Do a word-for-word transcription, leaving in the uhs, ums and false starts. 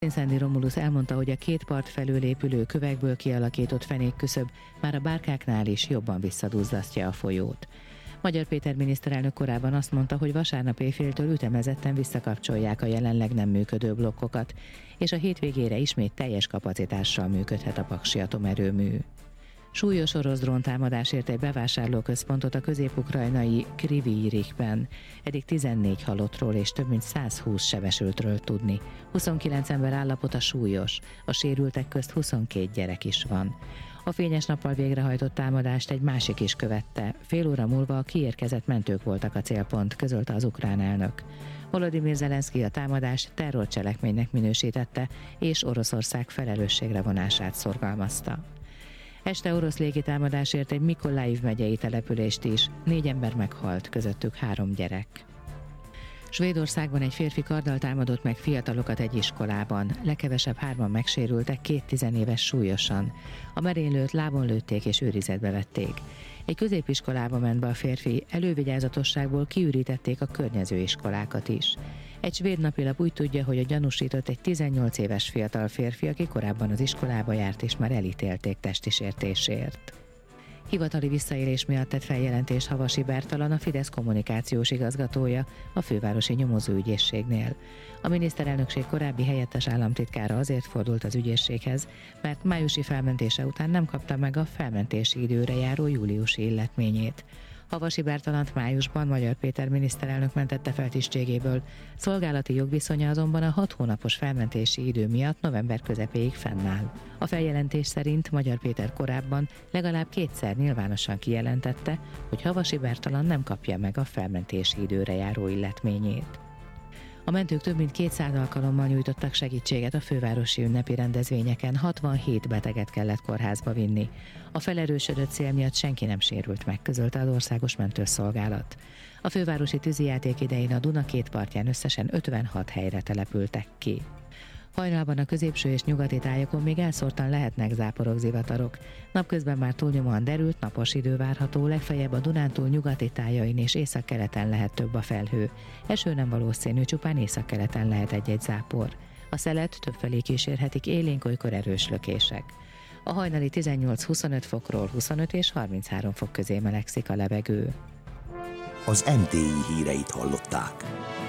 Szendi Romulus elmondta, hogy a két part felől épülő kövekből kialakított fenékküszöb már a bárkáknál is jobban visszaduzzasztja a folyót. Magyar Péter miniszterelnök korábban azt mondta, hogy vasárnap éjféltől ütemezetten visszakapcsolják a jelenleg nem működő blokkokat, és a hétvégére ismét teljes kapacitással működhet a paksi atomerőmű. Súlyos orosz dróntámadás ért egy bevásárlóközpontot a közép-ukrajnai Kryvyi Rihben. Eddig tizennégy halottról és több mint száz húsz sebesültről tudni. huszonkilenc ember állapota súlyos, a sérültek közt huszonkét gyerek is van. A fényes nappal végrehajtott támadást egy másik is követte. Fél óra múlva a kiérkezett mentők voltak a célpont, közölte az ukrán elnök. Volodymyr Zelenszky a támadást terrorcselekménynek minősítette, és Oroszország felelősségre vonását szorgalmazta. Este orosz légitámadás ért egy Mikolaiv megyei települést is, négy ember meghalt, közöttük három gyerek. Svédországban egy férfi karddal támadott meg fiatalokat egy iskolában, legkevesebb hárman megsérültek, két tizenéves súlyosan. A merénylőt lábon lőtték és őrizetbe vették. Egy középiskolába ment be a férfi, elővigyázatosságból kiürítették a környező iskolákat is. Egy svéd napilap úgy tudja, hogy a gyanúsított egy tizennyolc éves fiatal férfi, aki korábban az iskolába járt és már elítélték testi sértésért. Hivatali visszaélés miatt tett feljelentést Havasi Bertalan, a Fidesz kommunikációs igazgatója a fővárosi nyomozóügyészségnél. A miniszterelnökség korábbi helyettes államtitkára azért fordult az ügyészséghez, mert májusi felmentése után nem kapta meg a felmentési időre járó júliusi illetményét. Havasi Bertalant májusban Magyar Péter miniszterelnök mentette fel tisztségéből, szolgálati jogviszonya azonban a hat hónapos felmentési idő miatt november közepéig fennáll. A feljelentés szerint Magyar Péter korábban legalább kétszer nyilvánosan kijelentette, hogy Havasi Bertalan nem kapja meg a felmentési időre járó illetményét. A mentők több mint kétszáz alkalommal nyújtottak segítséget a fővárosi ünnepi rendezvényeken, hatvanhét beteget kellett kórházba vinni. A felerősödött szél miatt senki nem sérült meg, közölte az Országos Mentőszolgálat. A fővárosi tűzijáték idején a Duna két partján összesen ötvenhat helyre települtek ki. Hajnalban a középső és nyugati tájakon még elszórtan lehetnek záporok, zivatarok. Napközben már túlnyomóan derült, napos idő várható, legfeljebb a Dunántúl nyugati tájain és északkeleten lehet több a felhő. Eső nem valószínű, csupán északkeleten lehet egy-egy zápor. A szelet többfelé kísérhetik élénk, olykor erős lökések. A hajnali tizennyolc-huszonöt fokról huszonöt és harminchárom fok közé melegszik a levegő. Az em té i híreit hallották.